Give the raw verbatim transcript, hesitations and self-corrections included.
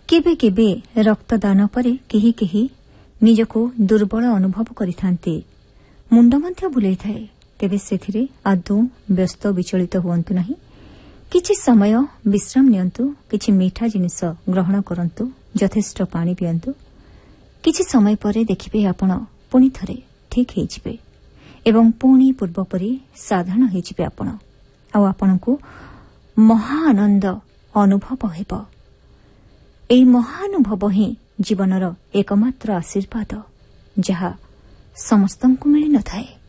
केबे केबे रक्तदान परे केही केही निजको दुर्बल अनुभव करिथांती मुंड मध्य बुलाई थाए तेबे सेथिरे आदौ व्यस्त विचलित हुअन्तु नाही किछि समय विश्राम नियंतु किछि मीठा जिनिस ग्रहण करंतु यथेष्ट पानी पियंतु किछि समय परे देखिबे आपण पुनी थरे ठीक हे जिबे एवं पुनी पूर्व परि साधारण हे जिबे आपण आ आपणको महा आनंद अनुभव हेबो एई महानुभव ही जीवनर एकमात्र आशीर्वाद जहा समस्तंकु मिली न थाए।